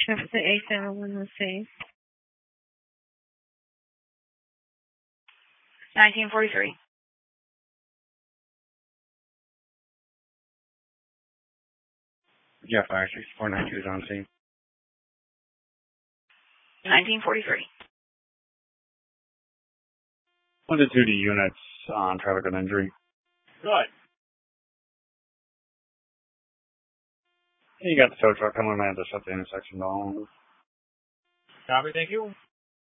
Shift to A7106. 1943. Yeah, fire 6492 is on scene. 1943. 1 to 2 units on traffic and injury. Good. You got the tow truck coming in to shut the intersection down. Copy, thank you.